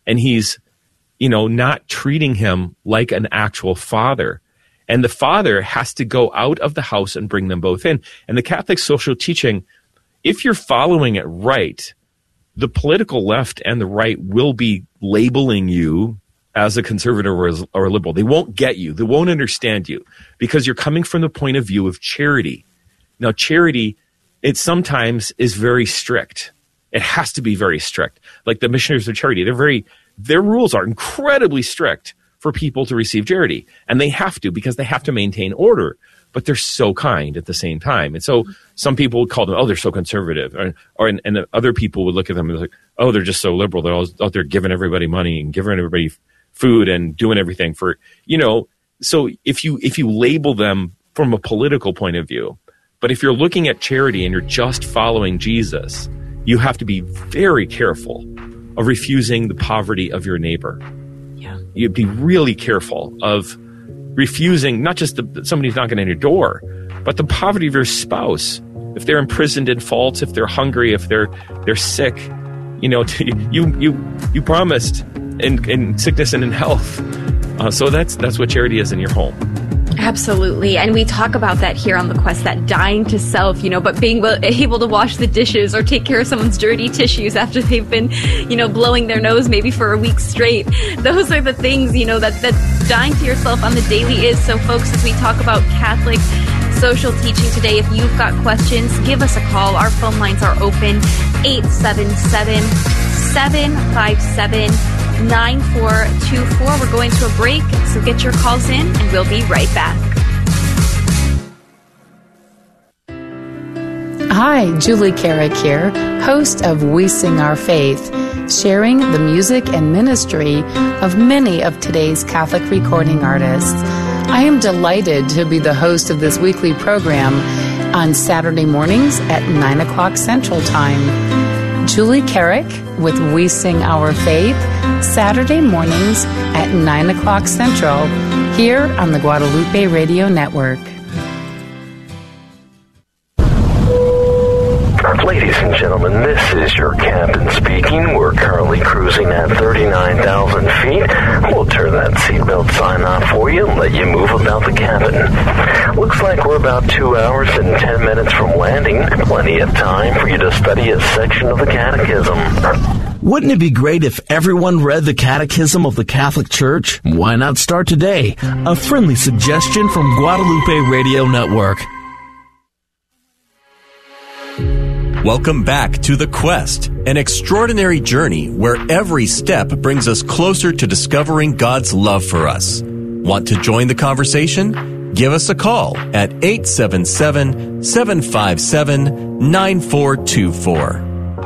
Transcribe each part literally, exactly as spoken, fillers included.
and he's, you know, not treating him like an actual father. And the father has to go out of the house and bring them both in. And the Catholic social teaching, if you're following it right, the political left and the right will be labeling you as a conservative or, as, or a liberal. They won't get you. They won't understand you because you're coming from the point of view of charity. Now, charity, it sometimes is very strict. It has to be very strict. Like the Missionaries of Charity, they're very, their rules are incredibly strict for people to receive charity. And they have to because they have to maintain order. But they're so kind at the same time. And so some people would call them, oh, they're so conservative. Or, or and, and other people would look at them and be like, oh, they're just so liberal. They're always out there giving everybody money and giving everybody food and doing everything for, you know. So if you if you label them from a political point of view, but if you're looking at charity and you're just following Jesus, you have to be very careful of refusing the poverty of your neighbor. Yeah. You'd be really careful of refusing not just the, somebody's knocking on your door, but the poverty of your spouse. If they're imprisoned in faults, if they're hungry, if they're they're sick, you know, you you you promised in, in sickness and in health. Uh, so that's that's what charity is in your home. Absolutely. And we talk about that here on The Quest, that dying to self, you know, but being able to wash the dishes or take care of someone's dirty tissues after they've been, you know, blowing their nose maybe for a week straight. Those are the things, you know, that, that dying to yourself on the daily is. So folks, as we talk about Catholic social teaching today, if you've got questions, give us a call. Our phone lines are open, eight seven seven, seven five seven, nine four two four. We're going to a break, so get your calls in and we'll be right back. Hi, Julie Carrick here, host of We Sing Our Faith, sharing the music and ministry of many of today's Catholic recording artists. I am delighted to be the host of this weekly program on Saturday mornings at nine o'clock Central Time. Julie Carrick with We Sing Our Faith, Saturday mornings at nine o'clock Central, here on the Guadalupe Radio Network. Ladies and gentlemen, this is your captain speaking. We're currently cruising at thirty-nine thousand feet. We'll turn that seatbelt sign off for you and let you move about the cabin. Looks like we're about two hours and ten minutes from landing. Plenty of time for you to study a section of the Catechism. Wouldn't it be great if everyone read the Catechism of the Catholic Church? Why not start today? A friendly suggestion from Guadalupe Radio Network. Welcome back to The Quest, an extraordinary journey where every step brings us closer to discovering God's love for us. Want to join the conversation? Give us a call at eight seven seven, seven five seven, nine four two four.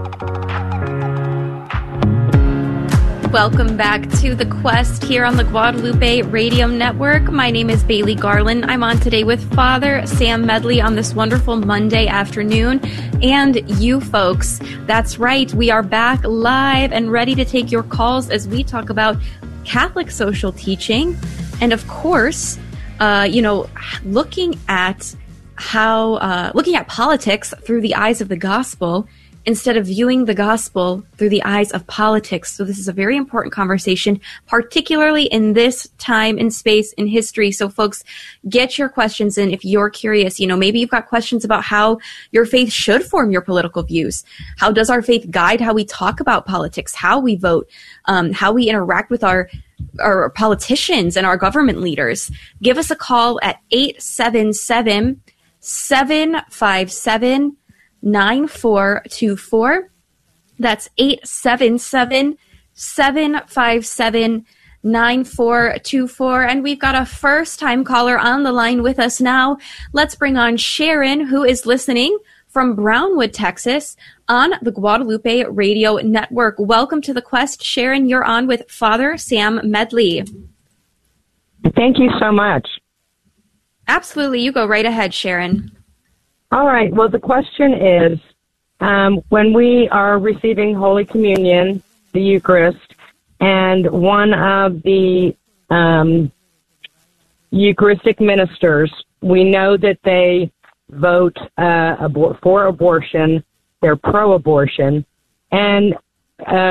Welcome back to The Quest here on the Guadalupe Radio Network. My name is Bailey Garland. I'm on today with Father Sam Medley on this wonderful Monday afternoon. And you folks, that's right, we are back live and ready to take your calls as we talk about Catholic social teaching. And of course, uh, you know, looking at how, uh, looking at politics through the eyes of the gospel instead of viewing the gospel through the eyes of politics. So this is a very important conversation, particularly in this time and space in history. So folks, get your questions in if you're curious. You know, maybe you've got questions about how your faith should form your political views. How does our faith guide how we talk about politics, how we vote, um, how we interact with our our politicians and our government leaders? Give us a call at eight seven seven, seven five seven, nine four two four. That's eight seven seven, seven five seven, nine four two four. And we've got a first-time caller on the line with us now. Let's bring on Sharon, who is listening from Brownwood, Texas, on the Guadalupe Radio Network. Welcome to The Quest. Sharon, you're on with Father Sam Medley. Thank you so much. Absolutely. You go right ahead, Sharon. All right. Well, the question is, um, when we are receiving Holy Communion, the Eucharist, and one of the um, Eucharistic ministers, we know that they vote uh, abor- for abortion, they're pro-abortion, and uh,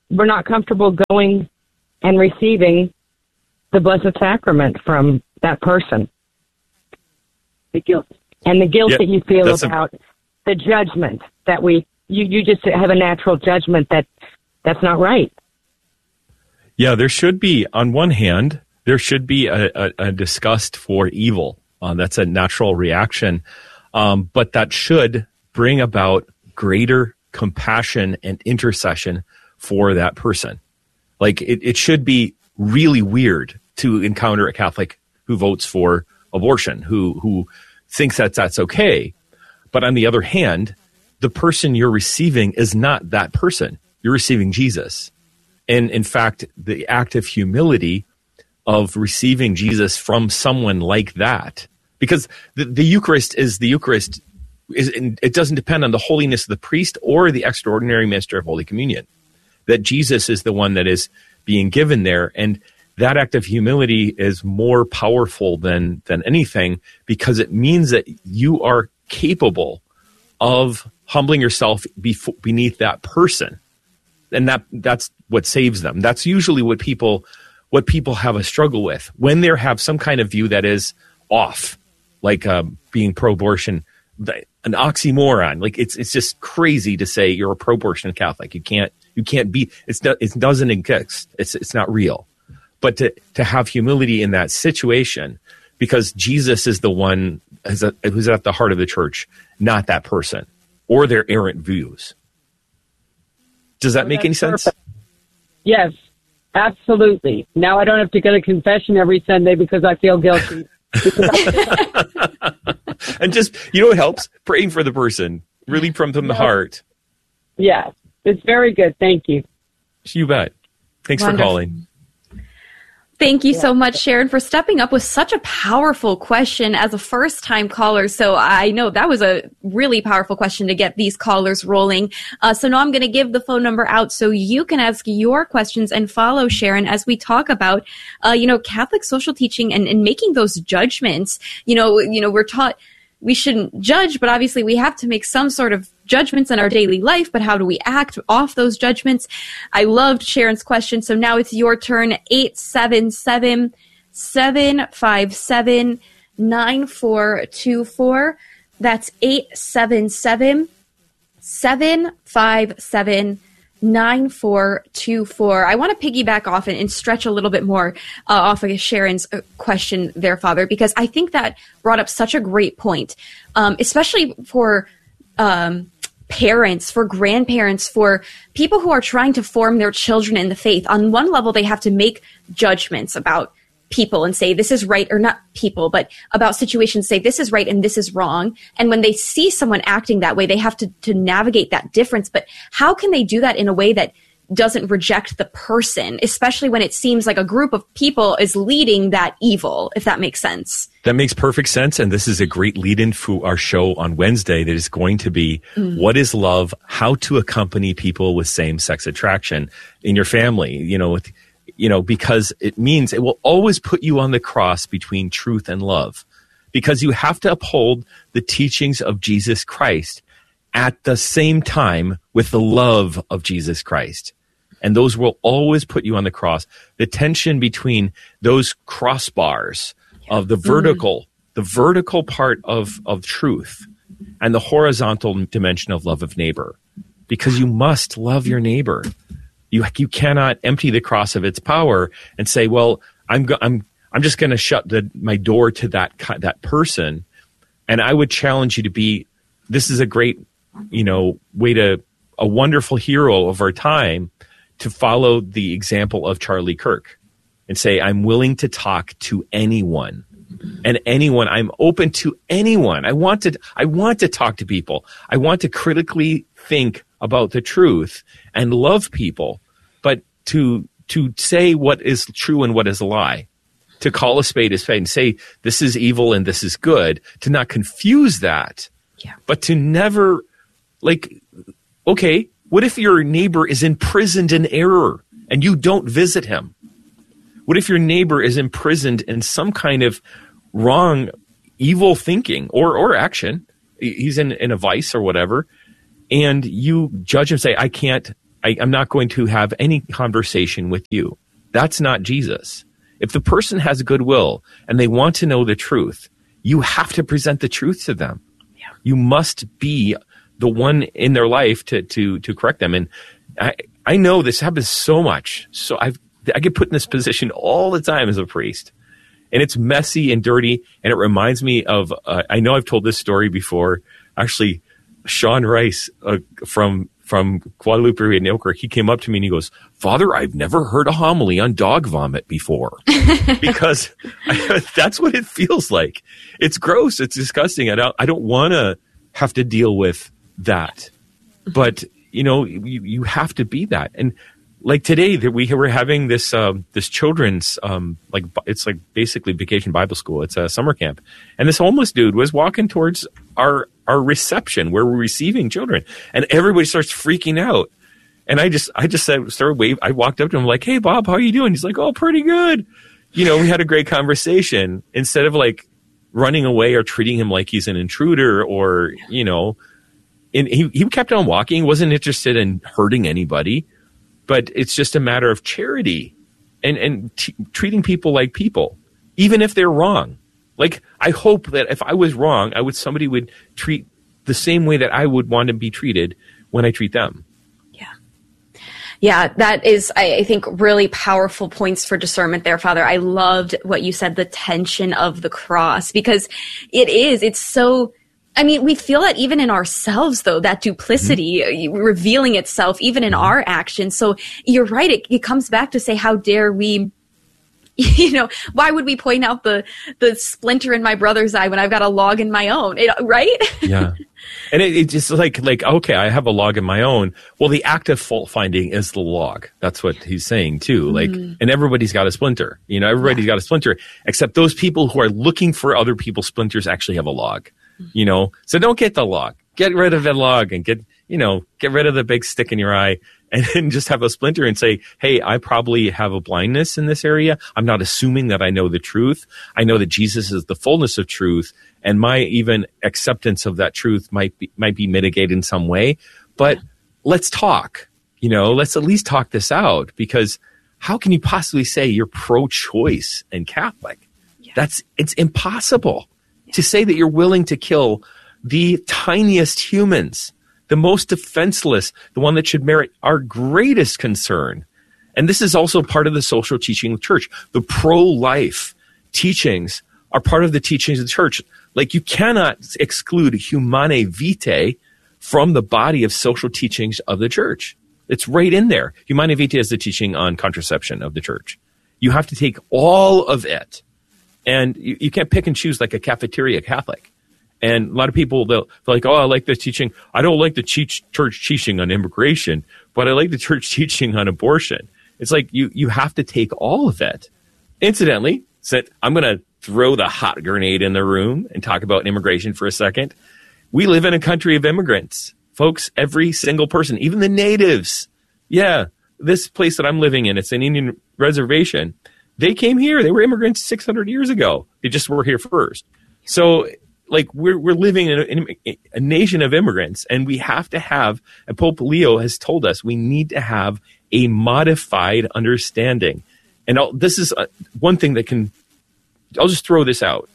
we're not comfortable going and receiving the Blessed Sacrament from that person. The guilt. And the guilt Yeah, that you feel that's a- about the judgment that we, you, you just have a natural judgment that that's not right. Yeah, there should be, on one hand, there should be a, a, a disgust for evil. Uh, that's a natural reaction. Um, but that should bring about greater compassion and intercession for that person. Like, it, it should be really weird to encounter a Catholic who votes for abortion, who who thinks that that's okay. But on the other hand, the person you're receiving is not that person. You're receiving Jesus. And in fact, the act of humility of receiving Jesus from someone like that, because the, the Eucharist is the Eucharist, is it doesn't depend on the holiness of the priest or the extraordinary minister of Holy Communion. That Jesus is the one that is being given there. And that act of humility is more powerful than than anything, because it means that you are capable of humbling yourself befo- beneath that person. And that that's what saves them. That's usually what people what people have a struggle with when they have some kind of view that is off, like uh, being pro-abortion, an oxymoron. Like it's it's just crazy to say you're a pro-abortion Catholic. You can't you can't be. It's not, it doesn't exist. It's it's not real. But to to have humility in that situation, because Jesus is the one who's at, who's at the heart of the church, not that person or their errant views. Does that Oh, make any sense? Perfect. Yes, absolutely. Now I don't have to go to confession every Sunday because I feel guilty. And just, you know what helps? Praying for the person, really from, from the heart. Yes, it's very good. Thank you. You bet. Thanks Wonderful. for calling. Thank you so much, Sharon, for stepping up with such a powerful question as a first-time caller. So I know that was a really powerful question to get these callers rolling. Uh, so now I'm going to give the phone number out so you can ask your questions and follow Sharon as we talk about, uh, you know, Catholic social teaching and, and making those judgments. You know, you know, we're taught we shouldn't judge, but obviously we have to make some sort of judgments in our daily life, but how do we act off those judgments? I loved Sharon's question. So now it's your turn. eight seven seven, seven five seven, nine four two four. That's eight seven seven, seven five seven, nine four two four. I want to piggyback off and, and stretch a little bit more uh, off of Sharon's uh, question there, Father, because I think that brought up such a great point, um, especially for um, parents, for grandparents, for people who are trying to form their children in the faith. On one level, they have to make judgments about people and say this is right, or not people, but about situations, say this is right and this is wrong. And when they see someone acting that way, they have to, to navigate that difference. But how can they do that in a way that doesn't reject the person, especially when it seems like a group of people is leading that evil, if that makes sense? That makes perfect sense. And this is a great lead-in for our show on Wednesday that is going to be mm. What is Love? How to Accompany People with Same-Sex Attraction in Your Family. You know, with, you know, because it means it will always put you on the cross between truth and love, because you have to uphold the teachings of Jesus Christ at the same time with the love of Jesus Christ. And those will always put you on the cross. The tension between those crossbars of the vertical, mm. the vertical part of, of truth and the horizontal dimension of love of neighbor, because you must love your neighbor. You you cannot empty the cross of its power and say, well, I'm go- I'm I'm just going to shut the, my door to that that person. And I would challenge you to be. This is a great, you know, way to a wonderful hero of our time to follow the example of Charlie Kirk and say, I'm willing to talk to anyone and anyone. I'm open to anyone. I want to, I want to talk to people. I want to critically think about the truth and love people, but to, to say what is true and what is a lie, to call a spade a spade and say, this is evil and this is good, to not confuse that, yeah. but to never, like, okay, what if your neighbor is imprisoned in error and you don't visit him? What if your neighbor is imprisoned in some kind of wrong, evil thinking or, or action? He's in, in a vice or whatever. And you judge him, say, I can't, I, I'm not going to have any conversation with you. That's not Jesus. If the person has goodwill and they want to know the truth, you have to present the truth to them. Yeah. You must be the one in their life to to to correct them. And I I know this happens so much. So I've I get put in this position all the time as a priest. And it's messy and dirty. And it reminds me of, uh, I know I've told this story before. Actually, Sean Rice uh, from from Guadalupe and Oakirk, he came up to me and he goes, "Father, I've never heard a homily on dog vomit before." Because I, that's what it feels like. It's gross. It's disgusting. I don't, I don't want to have to deal with that. But, you know, you, you have to be that. And like today that we were having this, um, this children's, um, like, it's like basically Vacation Bible School. It's a summer camp. And this homeless dude was walking towards our, our reception where we're receiving children, and everybody starts freaking out. And I just, I just said, started wave. I walked up to him like, "Hey, Bob, how are you doing?" He's like, "Oh, pretty good." You know, we had a great conversation instead of like running away or treating him like he's an intruder or, you know, and he, he kept on walking, wasn't interested in hurting anybody, but it's just a matter of charity and, and t- treating people like people, even if they're wrong. Like, I hope that if I was wrong, I would, somebody would treat the same way that I would want to be treated when I treat them. Yeah, that is, I, I think, really powerful points for discernment there, Father. I loved what you said, the tension of the cross, because it is, it's so, I mean, we feel that even in ourselves, though, that duplicity mm-hmm. revealing itself even in our actions. So you're right. It, it comes back to say, how dare we, you know, why would we point out the, the splinter in my brother's eye when I've got a log in my own, it, right? Yeah. And it, it's just like, like, okay, I have a log in my own. Well, the act of fault finding is the log. That's what he's saying too. Like, mm. and everybody's got a splinter, you know, everybody's yeah. got a splinter, except those people who are looking for other people's splinters actually have a log, mm. you know? So don't get the log, get rid of the log and get, you know, get rid of the big stick in your eye and then just have a splinter and say, "Hey, I probably have a blindness in this area. I'm not assuming that I know the truth. I know that Jesus is the fullness of truth. And my even acceptance of that truth might be, might be mitigated in some way. But let's talk, you know, let's at least talk this out, because how can you possibly say you're pro-choice and Catholic? Yeah. That's, it's impossible yeah. to say that you're willing to kill the tiniest humans, the most defenseless, the one that should merit our greatest concern. And this is also part of the social teaching of the church. The pro-life teachings are part of the teachings of the church. Like, you cannot exclude humanae vitae from the body of social teachings of the church. It's right in there. Humanae vitae is the teaching on contraception of the church. You have to take all of it. And you, you can't pick and choose like a cafeteria Catholic. And a lot of people, they'll, they're like, "Oh, I like this teaching. I don't like the church teaching on immigration, but I like the church teaching on abortion." It's like you, you have to take all of it. Incidentally, so I'm going to throw the hot grenade in the room and talk about immigration for a second. We live in a country of immigrants, folks. Every single person, even the natives. Yeah, this place that I'm living in, it's an Indian reservation. They came here. They were immigrants six hundred years ago. They just were here first. So, like, we're we're living in a, in a nation of immigrants, and we have to have, and Pope Leo has told us, we need to have a modified understanding. And I'll, this is a, one thing that can, I'll just throw this out.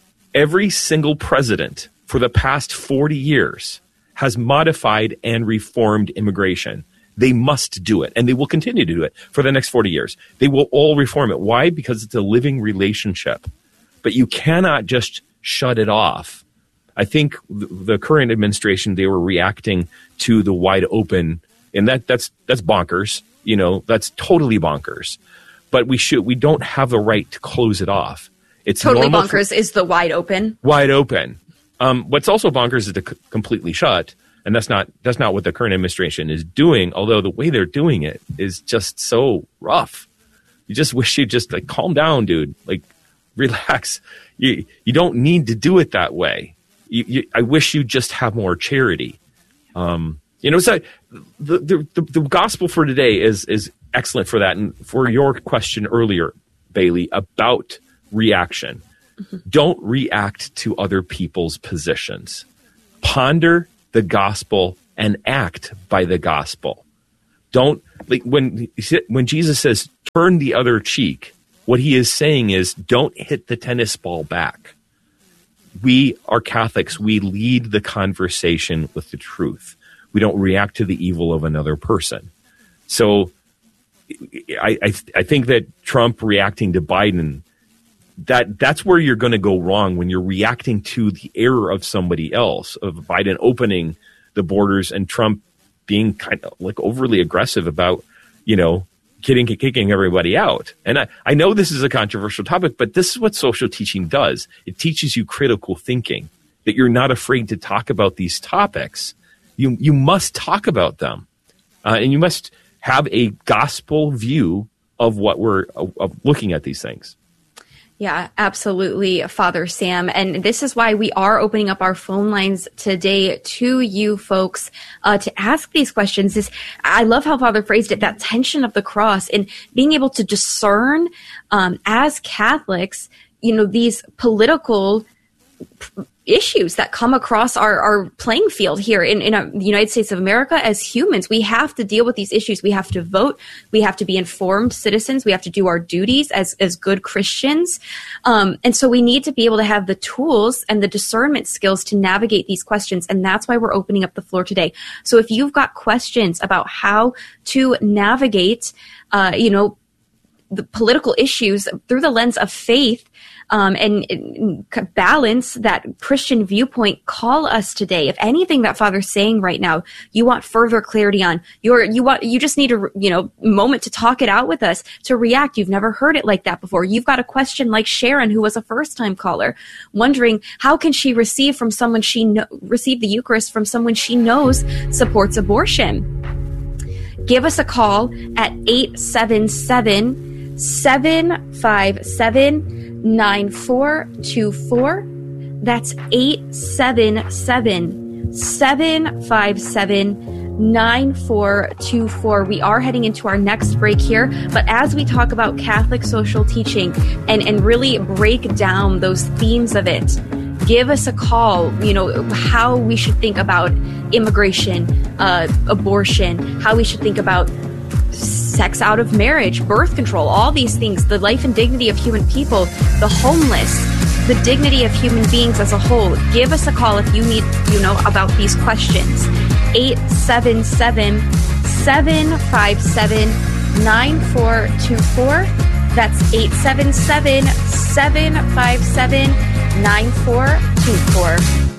Every single president for the past forty years has modified and reformed immigration. They must do it, and they will continue to do it for the next forty years. They will all reform it. Why? Because it's a living relationship. But you cannot just shut it off. I think the current administration, they were reacting to the wide open, and that that's that's bonkers. You know, that's totally bonkers. But we should we don't have the right to close it off. It's totally bonkers for, is the wide open. Wide open. Um, what's also bonkers is to c- completely shut, and that's not that's not what the current administration is doing. Although the way they're doing it is just so rough. You just wish you'd just like calm down, dude. Like, relax. You you don't need to do it that way. You, you, I wish you just have more charity. Um, you know, so the, the the the gospel for today is is excellent for that. And for your question earlier, Bailey, about reaction, mm-hmm. don't react to other people's positions. Ponder the gospel and act by the gospel. Don't, like when, when Jesus says, turn the other cheek, what he is saying is, don't hit the tennis ball back. We are Catholics. We lead the conversation with the truth. We don't react to the evil of another person. So I, I, I think that Trump reacting to Biden, that that's where you're going to go wrong, when you're reacting to the error of somebody else, of Biden opening the borders and Trump being kind of like overly aggressive about, you know, kidding, kicking everybody out. And I, I know this is a controversial topic, but this is what social teaching does. It teaches you critical thinking, that you're not afraid to talk about these topics. You, you must talk about them. Uh, and you must have a gospel view of what we're of, of looking at these things. Yeah, absolutely, Father Sam. And this is why we are opening up our phone lines today to you folks uh, to ask these questions. This, I love how Father phrased it, that tension of the cross, and being able to discern um, as Catholics, you know, these political p- issues that come across our, our playing field here in, in a, the United States of America. As humans, we have to deal with these issues. We have to vote. We have to be informed citizens. We have to do our duties as, as good Christians. Um, and so we need to be able to have the tools and the discernment skills to navigate these questions. And that's why we're opening up the floor today. So if you've got questions about how to navigate, uh, you know, the political issues through the lens of faith, Um, and, and balance that Christian viewpoint, call us today. If anything that Father's saying right now, you want further clarity on, you're, you want, you just need a, you know, moment to talk it out with us, to react. You've never heard it like that before. You've got a question like Sharon, who was a first time caller, wondering how can she receive from someone she know, receive the Eucharist from someone she knows supports abortion. Give us a call at eight seven seven, seven five seven, nine four two four. That's eight seven seven, seven five seven, nine four two four. We are heading into our next break here, but as we talk about Catholic social teaching and, and really break down those themes of it, give us a call, you know, how we should think about immigration, uh, abortion, how we should think about sex out of marriage, birth control, all these things, the life and dignity of human people, the homeless, the dignity of human beings as a whole. Give us a call if you need, you know, about these questions. eight seven seven, seven five seven, nine four two four. That's eight seven seven, seven five seven, nine four two four.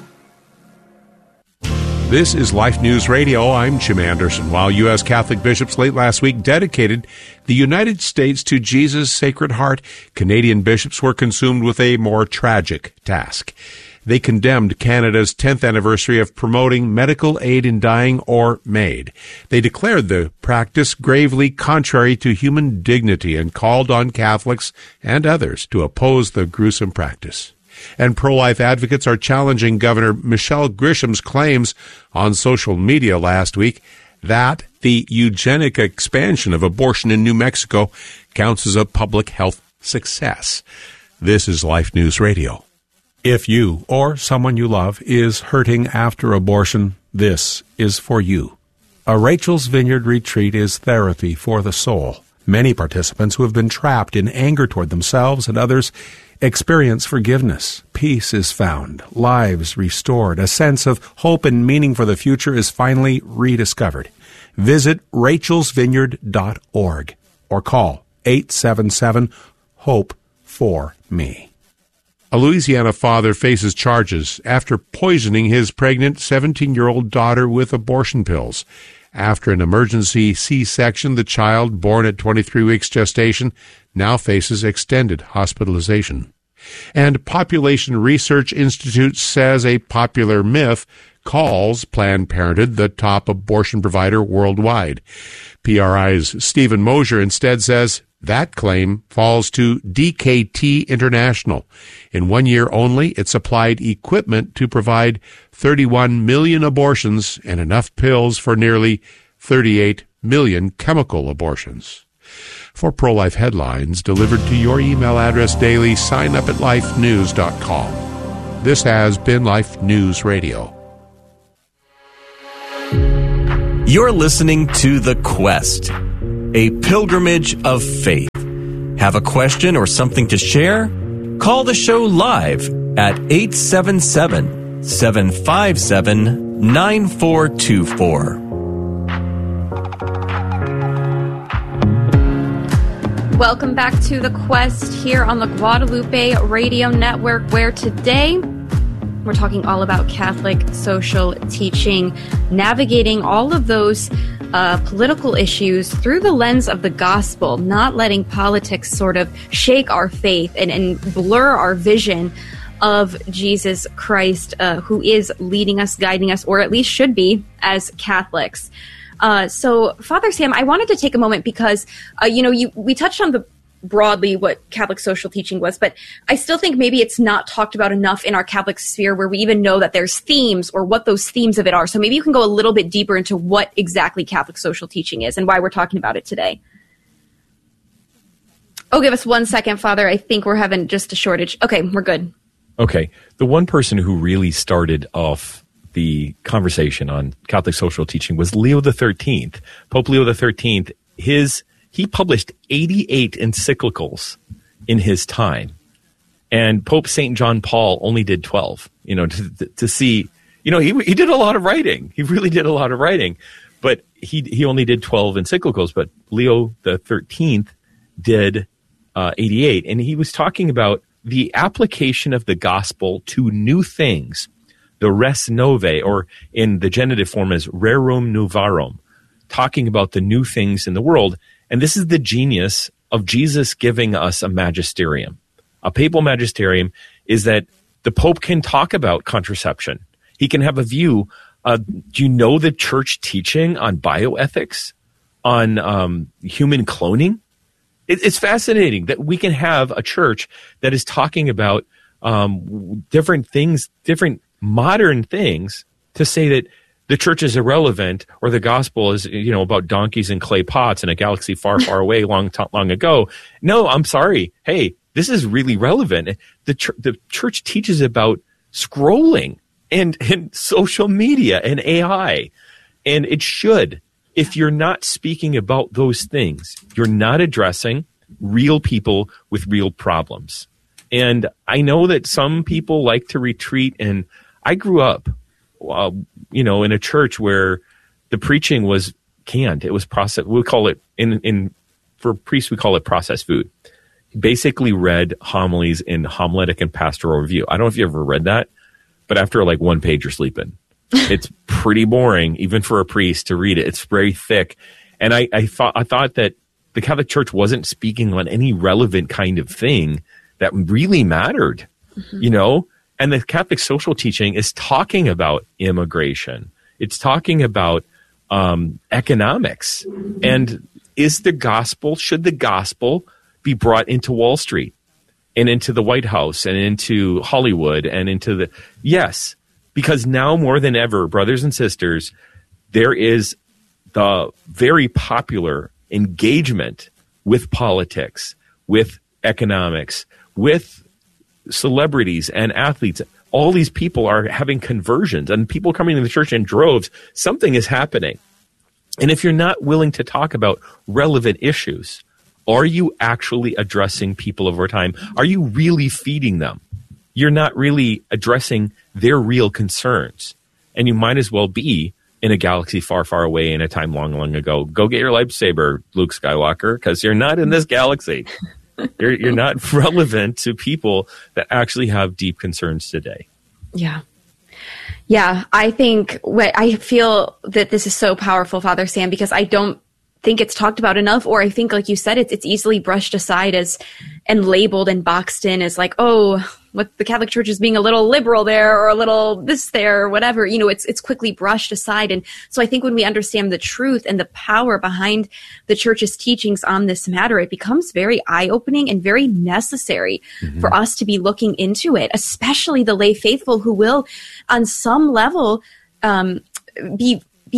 This is Life News Radio. I'm Jim Anderson. While U S Catholic bishops late last week dedicated the United States to Jesus' Sacred Heart, Canadian bishops were consumed with a more tragic task. They condemned Canada's tenth anniversary of promoting medical aid in dying, or MAID. They declared the practice gravely contrary to human dignity and called on Catholics and others to oppose the gruesome practice. And pro-life advocates are challenging Governor Michelle Grisham's claims on social media last week that the eugenic expansion of abortion in New Mexico counts as a public health success. This is Life News Radio. If you or someone you love is hurting after abortion, this is for you. A Rachel's Vineyard retreat is therapy for the soul. Many participants who have been trapped in anger toward themselves and others experience forgiveness. Peace is found, lives restored, a sense of hope and meaning for the future is finally rediscovered. Visit rachels vineyard dot org or call eight seven seven, HOPE for me. A Louisiana father faces charges after poisoning his pregnant seventeen-year-old daughter with abortion pills. After an emergency C-section, the child, born at twenty-three weeks gestation, now faces extended hospitalization. And Population Research Institute says a popular myth calls Planned Parenthood the top abortion provider worldwide. P R I's Stephen Mosier instead says that claim falls to D K T International. In one year only, it supplied equipment to provide thirty-one million abortions and enough pills for nearly thirty-eight million chemical abortions. For pro-life headlines delivered to your email address daily, sign up at life news dot com. This has been Life News Radio. You're listening to The Quest, a pilgrimage of faith. Have a question or something to share? Call the show live at eight seven seven, seven five seven, nine four two four. Welcome back to The Quest here on the Guadalupe Radio Network, where today we're talking all about Catholic social teaching, navigating all of those uh, political issues through the lens of the gospel, not letting politics sort of shake our faith and, and blur our vision of Jesus Christ, uh, who is leading us, guiding us, or at least should be as Catholics. Uh, so, Father Sam, I wanted to take a moment because, uh, you know, you we touched on the broadly what Catholic social teaching was, but I still think maybe it's not talked about enough in our Catholic sphere where we even know that there's themes or what those themes of it are. So maybe you can go a little bit deeper into what exactly Catholic social teaching is and why we're talking about it today. Oh, give us one second, Father. I think we're having just a shortage. Okay, we're good. Okay. The one person who really started off the conversation on Catholic social teaching was Leo the thirteenth. Pope Leo the thirteenth, his he published eighty-eight encyclicals in his time. And Pope Saint John Paul only did twelve, you know, to, to see, you know, he he did a lot of writing. He really did a lot of writing, but he he only did twelve encyclicals, but Leo the thirteenth did uh, eighty-eight. And he was talking about the application of the gospel to new things, the res novae, or in the genitive form as rerum novarum, talking about the new things in the world. And this is the genius of Jesus giving us a magisterium. A papal magisterium is that the Pope can talk about contraception. He can have a view. Uh, do you know the church teaching on bioethics, on um, human cloning? It, it's fascinating that we can have a church that is talking about um, different things, different modern things, to say that the church is irrelevant or the gospel is, you know, about donkeys and clay pots in a galaxy far, far away long, long ago. No, I'm sorry. Hey, this is really relevant. The, ch- the church teaches about scrolling and, and social media and A I. And it should. If you're not speaking about those things, you're not addressing real people with real problems. And I know that some people like to retreat, and I grew up, uh, you know, in a church where the preaching was canned. It was processed. We call it, in, in for priests, we call it processed food. He basically read homilies in homiletic and pastoral review. I don't know if you ever read that, but after like one page, you're sleeping. It's pretty boring, even for a priest to read it. It's very thick. And I, I thought I thought that the Catholic Church wasn't speaking on any relevant kind of thing that really mattered, mm-hmm. you know? And the Catholic social teaching is talking about immigration. It's talking about um, economics. And is the gospel, should the gospel be brought into Wall Street and into the White House and into Hollywood and into the, yes, because now more than ever, brothers and sisters, there is the very popular engagement with politics, with economics, with celebrities and athletes. All these people are having conversions and people coming to the church in droves. Something is happening. And if you're not willing to talk about relevant issues, are you actually addressing people over time? Are you really feeding them? You're not really addressing their real concerns. And you might as well be in a galaxy far, far away in a time long, long ago. Go get your lightsaber, Luke Skywalker, because you're not in this galaxy. You're, you're not relevant to people that actually have deep concerns today. Yeah. Yeah, I think what I feel that this is so powerful, Father Sam, because I don't think it's talked about enough, or I think, like you said, it's it's easily brushed aside as and labeled and boxed in as like, oh, what the Catholic Church is being a little liberal there or a little this there or whatever. You know, it's it's quickly brushed aside. And so I think when we understand the truth and the power behind the Church's teachings on this matter, it becomes very eye-opening and very necessary mm-hmm. for us to be looking into it, especially the lay faithful who will, on some level, um, be be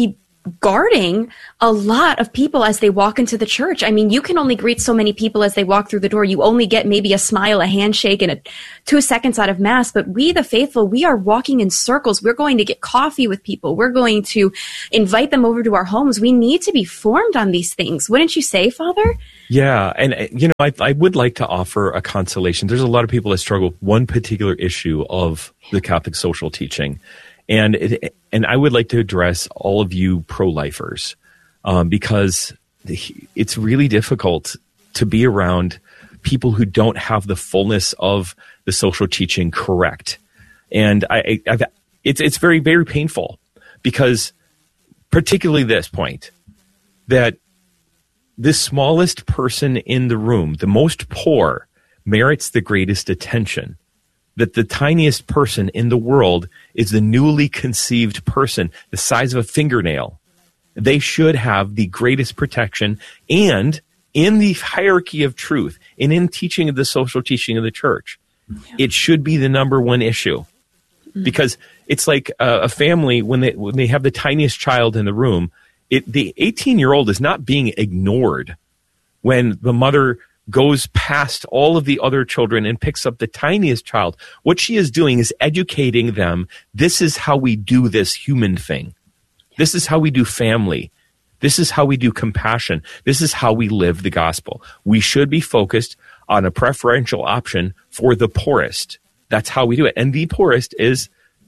guarding a lot of people as they walk into the church. I mean, you can only greet so many people as they walk through the door. You only get maybe a smile, a handshake, and a, two seconds out of Mass. But we, the faithful, we are walking in circles. We're going to get coffee with people. We're going to invite them over to our homes. We need to be formed on these things. Wouldn't you say, Father? Yeah. And, you know, I, I would like to offer a consolation. There's a lot of people that struggle with one particular issue of the Catholic social teaching. And it, and I would like to address all of you pro-lifers um, because it's really difficult to be around people who don't have the fullness of the social teaching correct. And I, I, I've, it's it's very, very painful because particularly this point, that the smallest person in the room, the most poor, merits the greatest attention. That the tiniest person in the world is the newly conceived person, the size of a fingernail. They should have the greatest protection, and in the hierarchy of truth and in teaching of the social teaching of the church, yeah. it should be the number one issue. Mm-hmm. Because it's like a, a family, when they when they have the tiniest child in the room, it, the eighteen-year-old is not being ignored when the mother goes past all of the other children and picks up the tiniest child. What she is doing is educating them. This is how we do this human thing. This is how we do family. This is how we do compassion. This is how we live the gospel. We should be focused on a preferential option for the poorest. That's how we do it. And the poorest is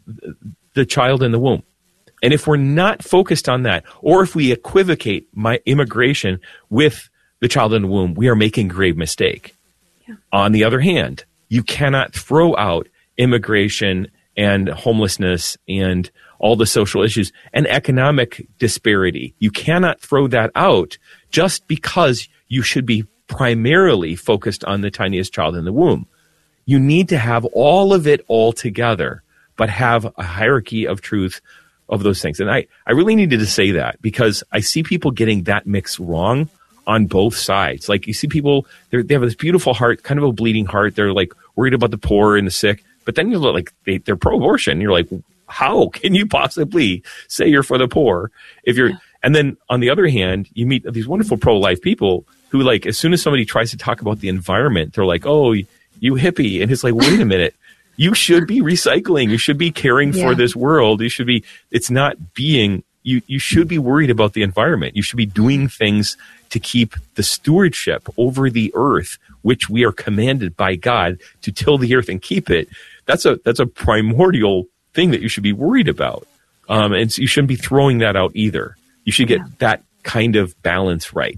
the child in the womb. And if we're not focused on that, or if we equivocate my immigration with the child in the womb, we are making a grave mistake. Yeah. On the other hand, you cannot throw out immigration and homelessness and all the social issues and economic disparity. You cannot throw that out just because you should be primarily focused on the tiniest child in the womb. You need to have all of it all together, but have a hierarchy of truth of those things. And I, I really needed to say that because I see people getting that mix wrong on both sides. Like you see people, they have this beautiful heart, kind of a bleeding heart. They're like worried about the poor and the sick, but then you're like, they, they're pro-abortion. You're like, how can you possibly say you're for the poor if you're, yeah. And then on the other hand, you meet these wonderful pro-life people who like, as soon as somebody tries to talk about the environment, they're like, oh, you hippie. And it's like, wait a minute, you should be recycling. You should be caring yeah. for this world. You should be, it's not being, you, you should be worried about the environment. You should be doing things to keep the stewardship over the earth, which we are commanded by God to till the earth and keep it. That's a that's a primordial thing that you should be worried about. Um, and so you shouldn't be throwing that out either. You should get yeah. that kind of balance right.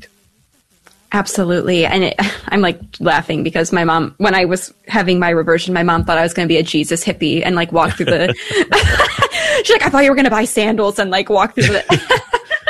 Absolutely. And it, I'm like laughing because my mom, when I was having my reversion, my mom thought I was going to be a Jesus hippie and like walk through the, she's like, I thought you were going to buy sandals and like walk through the,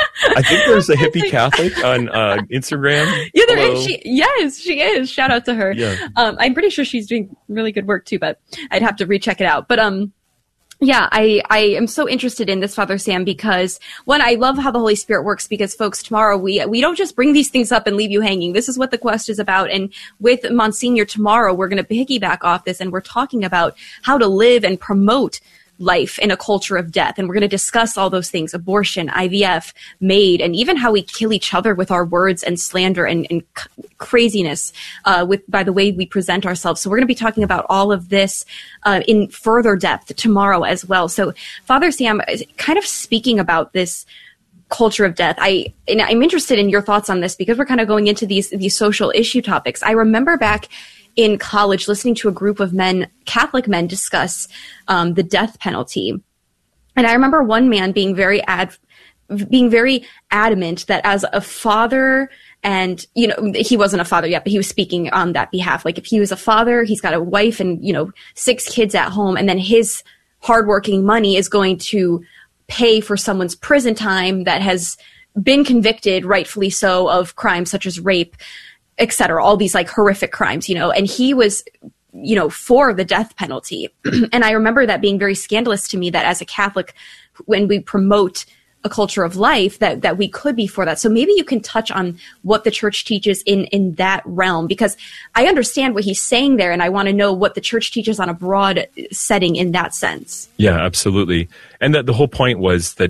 I think there's a hippie Catholic on uh, Instagram. Yeah, there Hello. is. She, yes, she is. Shout out to her. Yeah. Um, I'm pretty sure she's doing really good work too, but I'd have to recheck it out. But um, yeah, I, I am so interested in this, Father Sam, because one, I love how the Holy Spirit works because folks, tomorrow we, we don't just bring these things up and leave you hanging. This is what the quest is about. And with Monsignor tomorrow, we're going to piggyback off this and we're talking about how to live and promote life in a culture of death. And we're going to discuss all those things, abortion, I V F, MAID, and even how we kill each other with our words and slander and, and c- craziness uh, with by the way we present ourselves. So we're going to be talking about all of this uh, in further depth tomorrow as well. So Father Sam, kind of speaking about this culture of death, I and I'm interested in your thoughts on this because we're kind of going into these these social issue topics. I remember back in college, listening to a group of men, Catholic men, discuss um, the death penalty. And I remember one man being very ad, being very adamant that as a father, and, you know, he wasn't a father yet, but he was speaking on that behalf. Like if he was a father, he's got a wife and, you know, six kids at home, and then his hardworking money is going to pay for someone's prison time that has been convicted, rightfully so, of crimes such as rape, et cetera, all these like horrific crimes, you know, and he was, you know, for the death penalty. And I remember that being very scandalous to me that as a Catholic, when we promote a culture of life, that, that we could be for that. So maybe you can touch on what the church teaches in, in that realm, because I understand what he's saying there. And I want to know what the church teaches on a broad setting in that sense. Yeah, absolutely. And that the whole point was that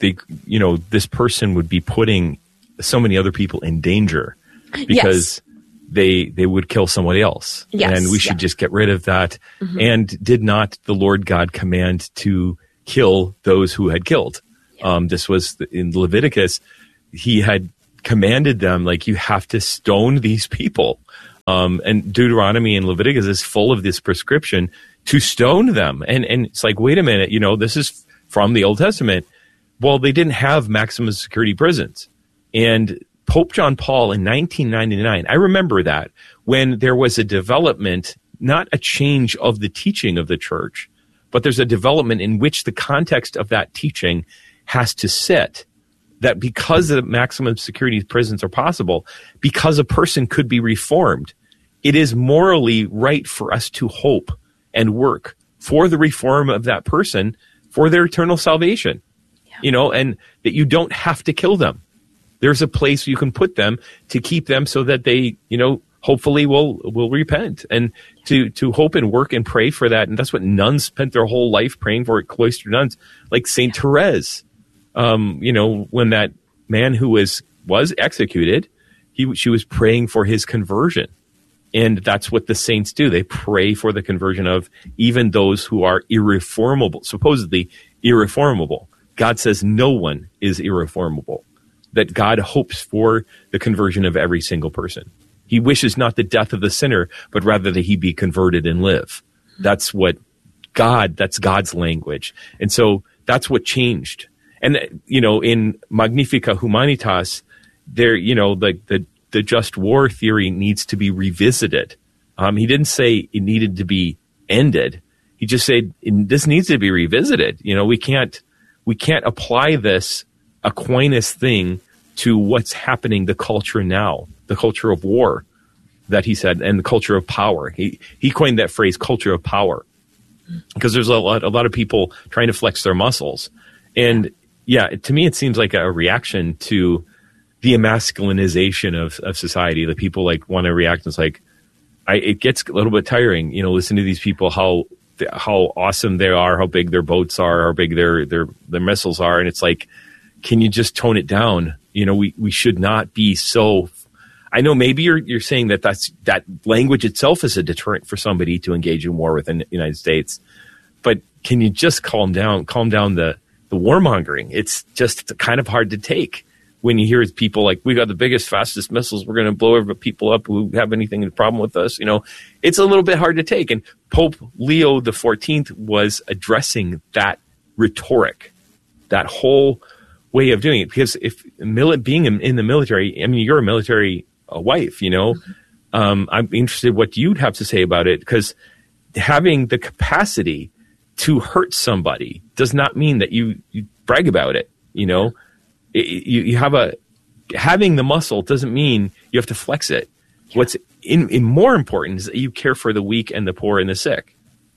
they, you know, this person would be putting so many other people in danger because yes. they they would kill somebody else. Yes. And we should yeah. just get rid of that. Mm-hmm. And did not the Lord God command to kill those who had killed? Yeah. Um, this was the, in Leviticus. He had commanded them, like, you have to stone these people. Um, and Deuteronomy and Leviticus is full of this prescription to stone them. And and it's like, wait a minute, you know, this is from the Old Testament. Well, they didn't have maximum security prisons. And Pope John Paul in nineteen ninety-nine, I remember that, when there was a development, not a change of the teaching of the church, but there's a development in which the context of that teaching has to sit, that because the maximum security prisons are possible, because a person could be reformed, it is morally right for us to hope and work for the reform of that person for their eternal salvation. Yeah. You know, and that you don't have to kill them. There's a place you can put them to keep them so that they, you know, hopefully will will repent, and to to hope and work and pray for that. And that's what nuns spent their whole life praying for, cloister nuns, like Saint Therese. Um, you know, when that man who was was executed, he she was praying for his conversion. And that's what the saints do. They pray for the conversion of even those who are irreformable, supposedly irreformable. God says no one is irreformable, that God hopes for the conversion of every single person. He wishes not the death of the sinner, but rather that he be converted and live. That's what God, that's God's language. And so that's what changed. And, you know, in Magnifica Humanitas, there, you know, the, the, the just war theory needs to be revisited. Um, he didn't say it needed to be ended. He just said this needs to be revisited. You know, we can't, we can't apply this Aquinas thing to what's happening, the culture now, the culture of war that he said, and the culture of power. He he coined that phrase, culture of power, because there's a lot a lot of people trying to flex their muscles. And yeah, to me, it seems like a reaction to the emasculinization of, of society. The people like want to react. It's like, I, it gets a little bit tiring, you know, listen to these people, how how awesome they are, how big their boats are, how big their their their missiles are, and it's like, can you just tone it down? You know, we, we should not be so. I know maybe you're you're saying that that's, that language itself is a deterrent for somebody to engage in war within the United States, but can you just calm down, calm down the the warmongering? It's just kind of hard to take when you hear people like, we got the biggest, fastest missiles, we're going to blow every people up who have anything in problem with us. You know, it's a little bit hard to take. And Pope Leo the fourteenth was addressing that rhetoric, that whole way of doing it, because if mili- being in, in the military, I mean, you're a military uh, wife, you know, um, I'm interested what you'd have to say about it, because having the capacity to hurt somebody does not mean that you, you brag about it. You know, it, you, you have a, having the muscle doesn't mean you have to flex it. Yeah. What's in, in more important is that you care for the weak and the poor and the sick.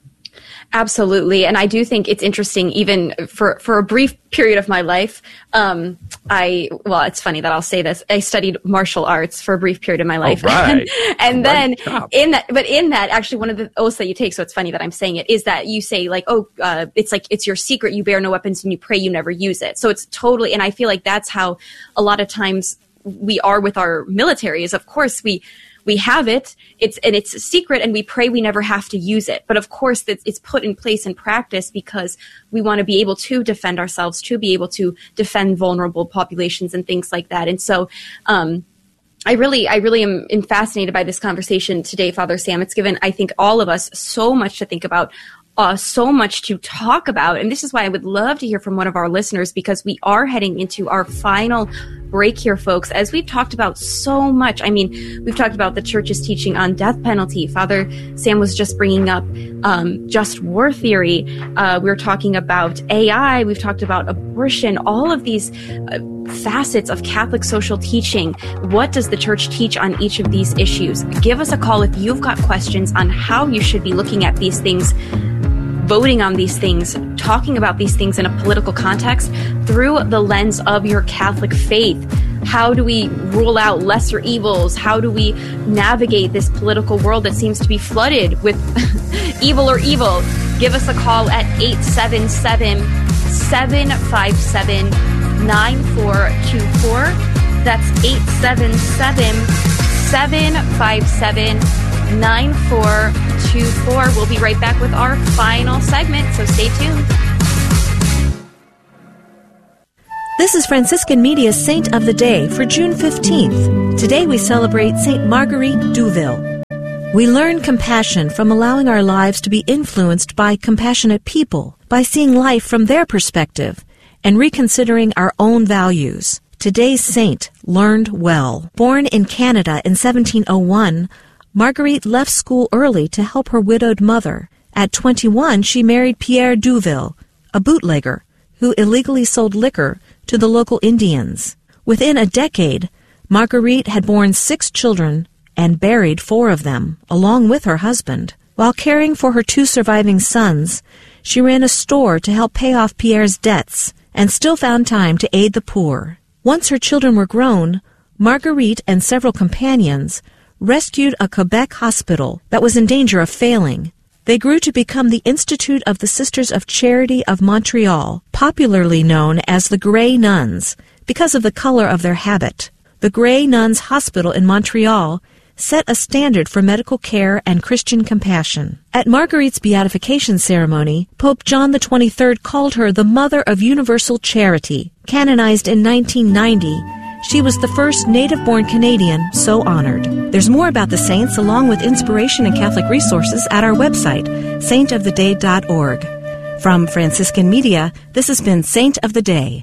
Absolutely. And I do think it's interesting, even for, for a brief period of my life. Um, I, well, it's funny that I'll say this. I studied martial arts for a brief period of my life. Oh, right. and and right. then in that, but in that, actually one of the oaths that you take, so it's funny that I'm saying it, is that you say like, oh, uh, it's like, it's your secret. You bear no weapons and you pray you never use it. So it's totally, and I feel like that's how a lot of times we are with our military is, of course, we, We have it, it's and it's a secret, and we pray we never have to use it. But of course, it's, it's put in place in practice because we want to be able to defend ourselves, to be able to defend vulnerable populations and things like that. And so, um, I really, I really am, am fascinated by this conversation today, Father Sam. It's given, I think, all of us so much to think about. Uh, so much to talk about. And this is why I would love to hear from one of our listeners, because we are heading into our final break here, folks. As we've talked about so much, I mean, we've talked about the church's teaching on death penalty. Father Sam was just bringing up um, just war theory. Uh, we were talking about A I. We've talked about abortion, all of these uh, facets of Catholic social teaching. What does the church teach on each of these issues? Give us a call if you've got questions on how you should be looking at these things, voting on these things, talking about these things in a political context through the lens of your Catholic faith. How do we rule out lesser evils? How do we navigate this political world that seems to be flooded with evil or evil? Give us a call at eight seven seven, seven five seven, nine four two four. That's eight seven seven, seven five seven, nine four two four. We'll be right back with our final segment, so stay tuned. This is Franciscan Media's Saint of the Day for June fifteenth. Today we celebrate Saint Marguerite Douville. We learn compassion from allowing our lives to be influenced by compassionate people, by seeing life from their perspective, and reconsidering our own values. Today's saint learned well. Born in Canada in seventeen oh one, Marguerite left school early to help her widowed mother. At twenty-one, she married Pierre Douville, a bootlegger who illegally sold liquor to the local Indians. Within a decade, Marguerite had borne six children and buried four of them, along with her husband. While caring for her two surviving sons, she ran a store to help pay off Pierre's debts and still found time to aid the poor. Once her children were grown, Marguerite and several companions rescued a Quebec hospital that was in danger of failing. They grew to become the Institute of the Sisters of Charity of Montreal, popularly known as the Grey Nuns, because of the color of their habit. The Grey Nuns Hospital in Montreal set a standard for medical care and Christian compassion. At Marguerite's beatification ceremony, Pope John the twenty-third called her the Mother of Universal Charity. Canonized in nineteen ninety, she was the first native-born Canadian so honored. There's more about the saints along with inspiration and Catholic resources at our website, saint of the day dot org. From Franciscan Media, this has been Saint of the Day.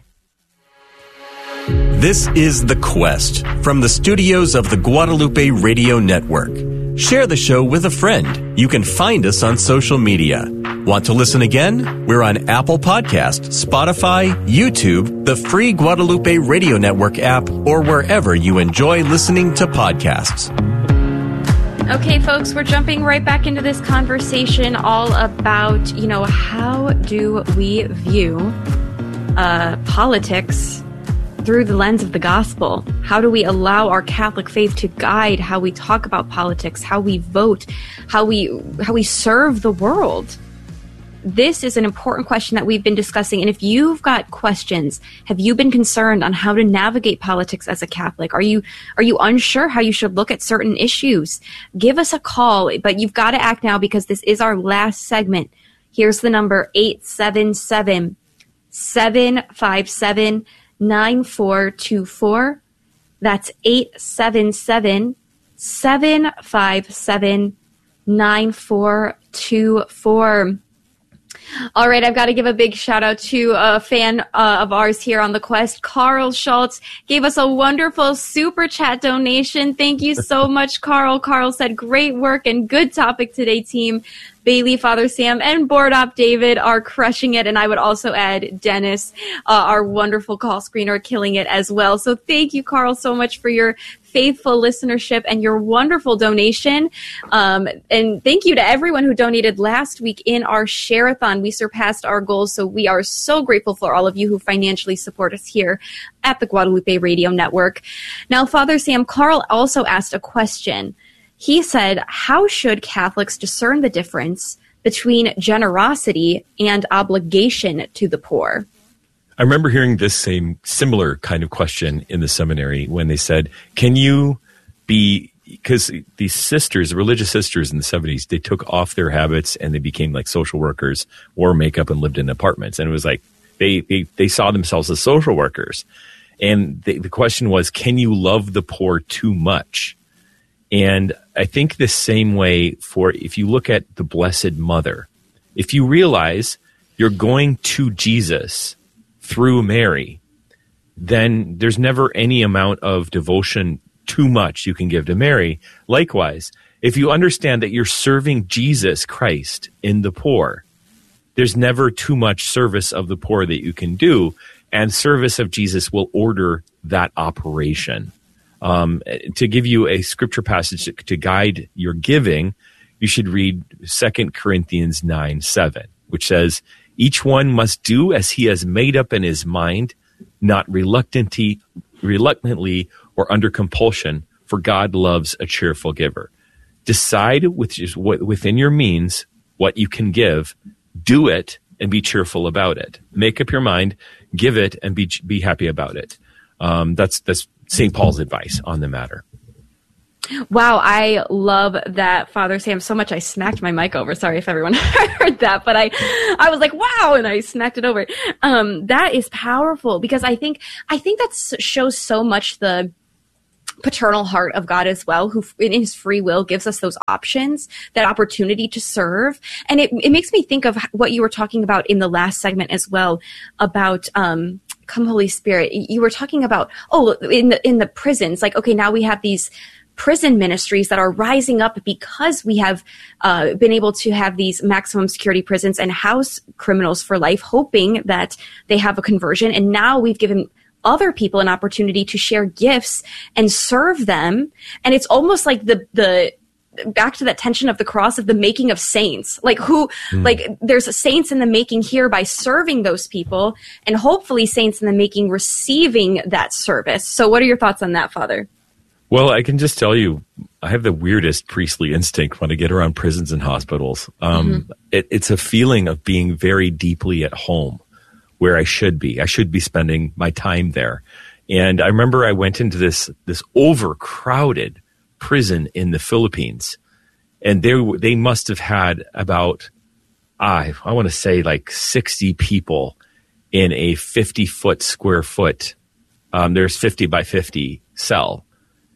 This is The Quest from the studios of the Guadalupe Radio Network. Share the show with a friend. You can find us on social media. Want to listen again? We're on Apple Podcasts, Spotify, YouTube, the free Guadalupe Radio Network app, or wherever you enjoy listening to podcasts. Okay, folks, we're jumping right back into this conversation all about, you know, how do we view uh, politics through the lens of the gospel? How do we allow our Catholic faith to guide how we talk about politics, how we vote, how we how we serve the world? This is an important question that we've been discussing. And if you've got questions, have you been concerned on how to navigate politics as a Catholic? Are you are you unsure how you should look at certain issues? Give us a call, but you've got to act now because this is our last segment. Here's the number, eight seven seven, seven five seven, nine four two four. That's eight seven seven, seven five seven, nine four two four. All right, I've got to give a big shout out to a fan uh, of ours here on The Quest. Carl Schultz gave us a wonderful super chat donation. Thank you so much, Carl. Carl said, great work and good topic today, team. Bailey, Father Sam, and Board Op David are crushing it. And I would also add Dennis, uh, our wonderful call screener, killing it as well. So thank you, Carl, so much for your faithful listenership and your wonderful donation. Um, and thank you to everyone who donated last week in our share-a-thon. We surpassed our goals, so we are so grateful for all of you who financially support us here at the Guadalupe Radio Network. Now, Father Sam, Carl also asked a question. He said, how should Catholics discern the difference between generosity and obligation to the poor? I remember hearing this same similar kind of question in the seminary when they said, can you be, because these sisters, religious sisters in the seventies, they took off their habits and they became like social workers, wore makeup and lived in apartments. And it was like, they, they, they saw themselves as social workers. And they, the question was, can you love the poor too much? And I think the same way for, if you look at the Blessed Mother, if you realize you're going to Jesus through Mary, then there's never any amount of devotion too much you can give to Mary. Likewise, if you understand that you're serving Jesus Christ in the poor, there's never too much service of the poor that you can do, and service of Jesus will order that operation. Um, to give you a scripture passage to guide your giving, you should read Second Corinthians nine seven, which says, each one must do as he has made up in his mind, not reluctantly, reluctantly or under compulsion, for God loves a cheerful giver. Decide which is within your means what you can give, do it, and be cheerful about it. Make up your mind. give it and be be happy about it. Um, that's that's Saint Paul's advice on the matter. Wow, I love that, Father Sam, so much I smacked my mic over. Sorry if everyone heard that, but I I was like, wow, and I smacked it over. Um, that is powerful, because I think I think that shows so much the paternal heart of God as well, who in his free will gives us those options, that opportunity to serve. And it, it makes me think of what you were talking about in the last segment as well, about um, Come Holy Spirit. You were talking about, oh, in the, in the prisons, like, okay, now we have these prison ministries that are rising up because we have uh, been able to have these maximum security prisons and house criminals for life, hoping that they have a conversion. And now we've given other people an opportunity to share gifts and serve them. And it's almost like the, the, back to that tension of the cross of the making of saints, like who, mm. like there's saints in the making here by serving those people, and hopefully saints in the making receiving that service. So what are your thoughts on that, Father? Well, I can just tell you, I have the weirdest priestly instinct when I get around prisons and hospitals. Um, mm-hmm. it, it's a feeling of being very deeply at home, where I should be. I should be spending my time there. And I remember I went into this this overcrowded prison in the Philippines, and they they must have had about I I want to say like sixty people in a fifty foot square foot. Um, there's fifty by fifty cell.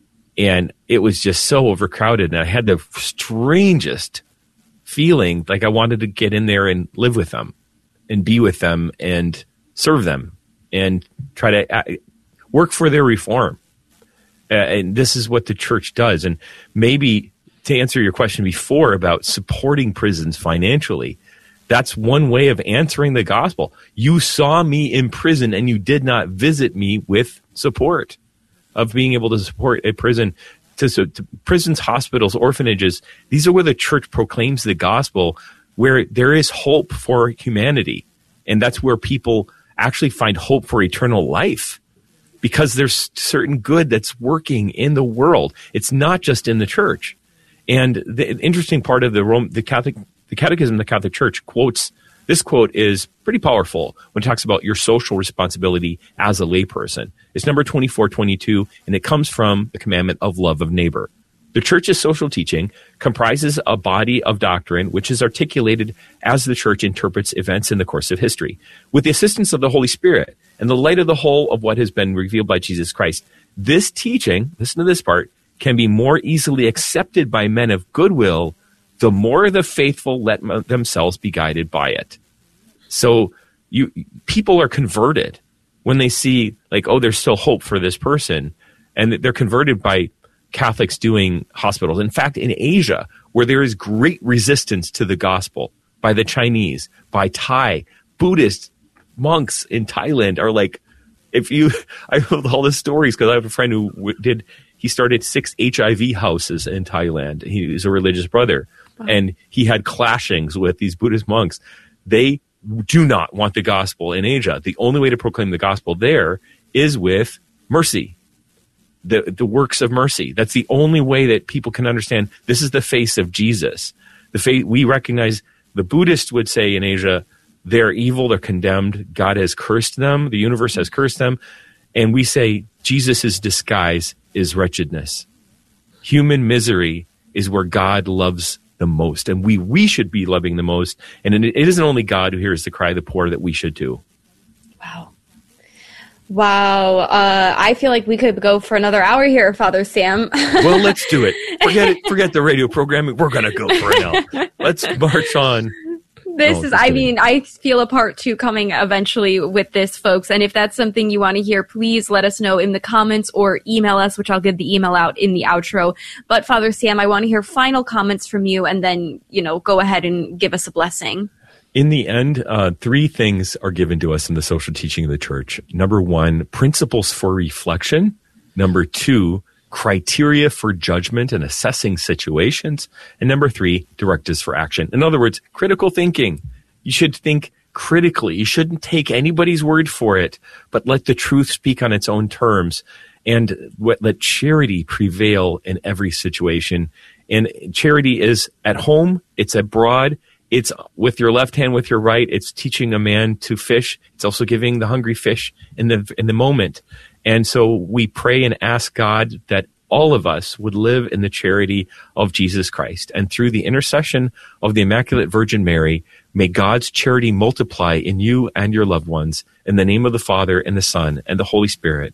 And it was just so overcrowded, and I had the strangest feeling like I wanted to get in there and live with them and be with them and serve them and try to work for their reform. Uh, and this is what the church does. And maybe to answer your question before about supporting prisons financially, that's one way of answering the gospel. You saw me in prison and you did not visit me with support. Of being able to support a prison, to, so, to prisons, hospitals, orphanages. These are where the church proclaims the gospel, where there is hope for humanity. And that's where people actually find hope for eternal life, because there's certain good that's working in the world. It's not just in the church. And the interesting part of the Rome, the Catholic, the Catechism of the Catholic Church quotes, this quote is pretty powerful when it talks about your social responsibility as a layperson. It's number twenty-four twenty-two, and it comes from the commandment of love of neighbor. The church's social teaching comprises a body of doctrine which is articulated as the church interprets events in the course of history. With the assistance of the Holy Spirit and the light of the whole of what has been revealed by Jesus Christ, this teaching, listen to this part, can be more easily accepted by men of goodwill the more the faithful let m- themselves be guided by it. So you people are converted when they see, like, oh, there's still hope for this person. And they're converted by Catholics doing hospitals. In fact, in Asia, where there is great resistance to the gospel by the Chinese, by Thai, Buddhist monks in Thailand are like, if you, I have all the stories because I have a friend who w- did, he started six H I V houses in Thailand. He was a religious brother. Wow. And he had clashings with these Buddhist monks. They do not want the gospel in Asia. The only way to proclaim the gospel there is with mercy, the the works of mercy. That's the only way that people can understand this is the face of Jesus. The face, we recognize the Buddhists would say in Asia, they're evil, they're condemned, God has cursed them, the universe has cursed them. And we say Jesus' disguise is wretchedness. Human misery is where God loves the most, and we we should be loving the most. And it isn't only God who hears the cry of the poor, that we should too. Wow. Wow. Uh, I feel like we could go for another hour here, Father Sam. Well, let's do it. Forget it. Forget the radio programming. We're going to go for it now. Let's march on. This oh, is, I mean, I feel a part two coming eventually with this, folks. And if that's something you want to hear, please let us know in the comments or email us, which I'll give the email out in the outro. But Father Sam, I want to hear final comments from you, and then, you know, go ahead and give us a blessing. In the end, uh, three things are given to us in the social teaching of the church. Number one, principles for reflection. Number two, criteria for judgment and assessing situations. And number three, directives for action. In other words, critical thinking. You should think critically. You shouldn't take anybody's word for it, but let the truth speak on its own terms, and let charity prevail in every situation. And charity is at home, it's abroad, it's with your left hand, with your right. It's teaching a man to fish. It's also giving the hungry fish in the in the moment. And so we pray and ask God that all of us would live in the charity of Jesus Christ. And through the intercession of the Immaculate Virgin Mary, may God's charity multiply in you and your loved ones. In the name of the Father, and the Son, and the Holy Spirit.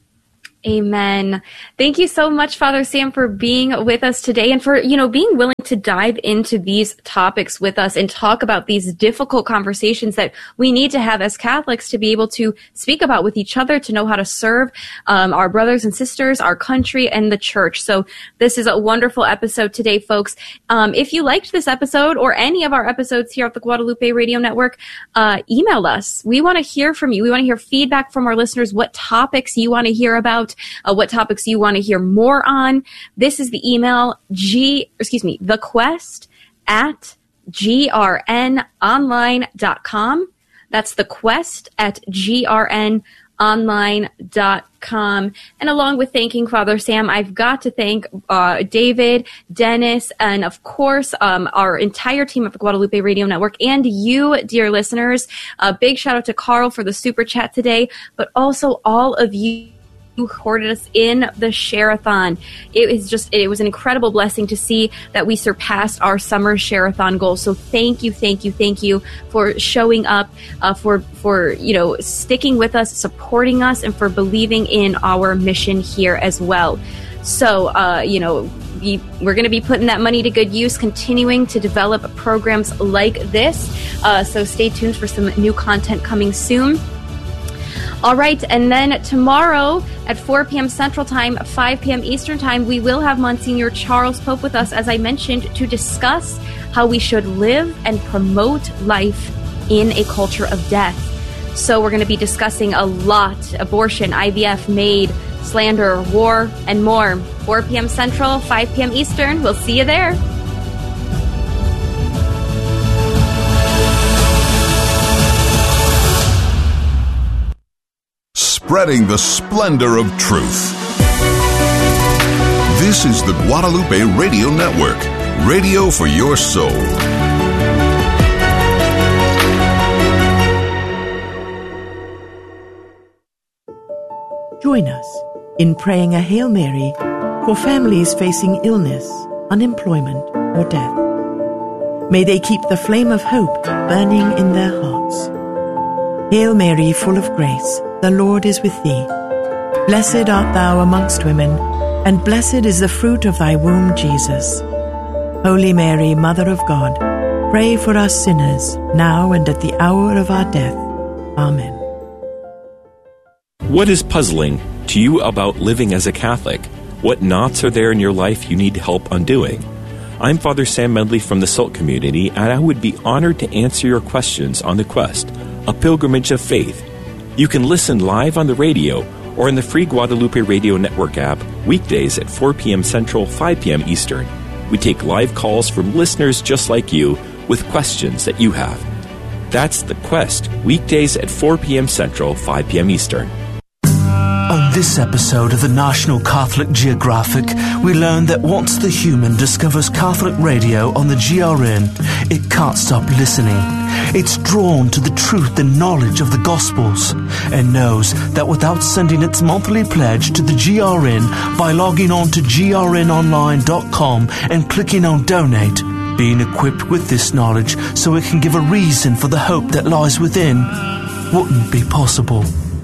Amen. Thank you so much, Father Sam, for being with us today and for, you know, being willing to dive into these topics with us and talk about these difficult conversations that we need to have as Catholics to be able to speak about with each other, to know how to serve um, our brothers and sisters, our country, and the church. So this is a wonderful episode today, folks. Um, if you liked this episode or any of our episodes here at the Guadalupe Radio Network, uh, email us. We want to hear from you. We want to hear feedback from our listeners, what topics you want to hear about, Uh, what topics you want to hear more on. This is the email, G, excuse me, the quest at G R N online dot com. That's the quest at G R N online dot com. And along with thanking Father Sam, I've got to thank uh, David, Dennis, and of course, um, our entire team of the Guadalupe Radio Network, and you, dear listeners. A big shout out to Carl for the super chat today, but also all of you who supported us in the Share-a-thon. It was just, it was an incredible blessing to see that we surpassed our summer Share-a-thon goal. So thank you, thank you, thank you for showing up, uh, for, for, you know, sticking with us, supporting us, and for believing in our mission here as well. So, uh, you know, we, we're going to be putting that money to good use, continuing to develop programs like this. Uh, so stay tuned for some new content coming soon. All right, and then tomorrow at four p.m. Central Time, five p.m. Eastern Time, we will have Monsignor Charles Pope with us, as I mentioned, to discuss how we should live and promote life in a culture of death. So we're going to be discussing a lot: abortion, I V F, MAID, slander, war, and more. four p.m. Central, five p.m. Eastern. We'll see you there. Spreading the splendor of truth. This is the Guadalupe Radio Network, radio for your soul. Join us in praying a Hail Mary for families facing illness, unemployment, or death. May they keep the flame of hope burning in their hearts. Hail Mary, full of grace, the Lord is with thee. Blessed art thou amongst women, and blessed is the fruit of thy womb, Jesus. Holy Mary, Mother of God, pray for us sinners, now and at the hour of our death. Amen. What is puzzling to you about living as a Catholic? What knots are there in your life you need help undoing? I'm Father Sam Medley from the SALT community, and I would be honored to answer your questions on The Quest, a pilgrimage of faith. You can listen live on the radio or in the free Guadalupe Radio Network app weekdays at four p.m. Central, five p.m. Eastern. We take live calls from listeners just like you with questions that you have. That's The Quest, weekdays at four p.m. Central, five p.m. Eastern. On this episode of the National Catholic Geographic, we learn that once the human discovers Catholic radio on the G R N, it can't stop listening. It's drawn to the truth and knowledge of the Gospels and knows that without sending its monthly pledge to the G R N by logging on to G R N online dot com and clicking on Donate, being equipped with this knowledge so it can give a reason for the hope that lies within wouldn't be possible.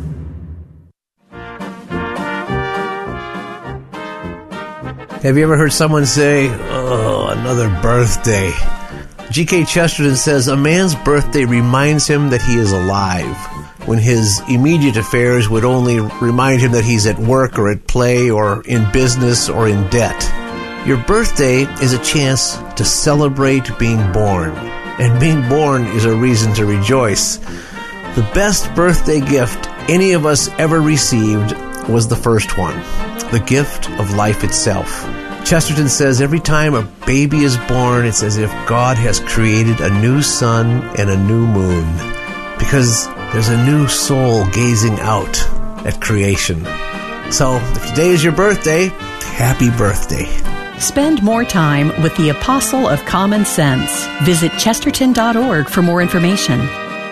Have you ever heard someone say, "Oh, another birthday"? G K Chesterton says, a man's birthday reminds him that he is alive, when his immediate affairs would only remind him that he's at work or at play or in business or in debt. Your birthday is a chance to celebrate being born, and being born is a reason to rejoice. The best birthday gift any of us ever received was the first one, the gift of life itself. Chesterton says every time a baby is born, it's as if God has created a new sun and a new moon, because there's a new soul gazing out at creation. So, if today is your birthday, happy birthday. Spend more time with the Apostle of Common Sense. Visit chesterton dot org for more information.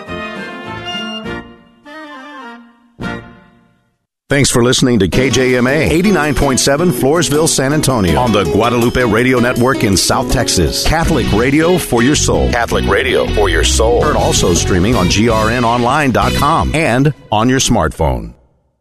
Thanks for listening to K J M A eighty-nine point seven Floresville, San Antonio on the Guadalupe Radio Network in South Texas. Catholic radio for your soul. Catholic radio for your soul. Heard also streaming on G R N online dot com and on your smartphone.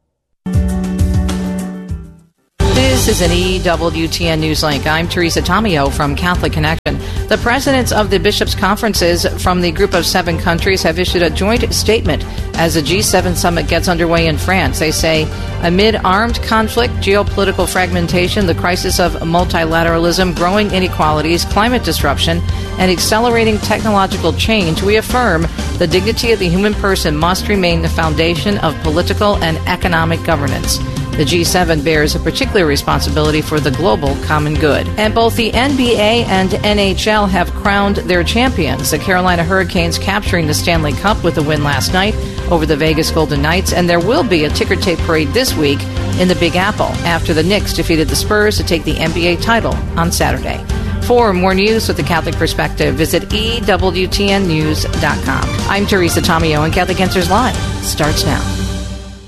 This is an E W T N News Link. I'm Teresa Tomeo from Catholic Connection. The presidents of the bishops' conferences from the group of seven countries have issued a joint statement as the G seven summit gets underway in France. They say, amid armed conflict, geopolitical fragmentation, the crisis of multilateralism, growing inequalities, climate disruption, and accelerating technological change, we affirm the dignity of the human person must remain the foundation of political and economic governance. The G seven bears a particular responsibility for the global common good. And both the N B A and N H L have crowned their champions. The Carolina Hurricanes capturing the Stanley Cup with a win last night over the Vegas Golden Knights. And there will be a ticker tape parade this week in the Big Apple after the Knicks defeated the Spurs to take the N B A title on Saturday. For more news with the Catholic perspective, visit E W T N news dot com. I'm Teresa Tomeo, and Catholic Answers Live starts now.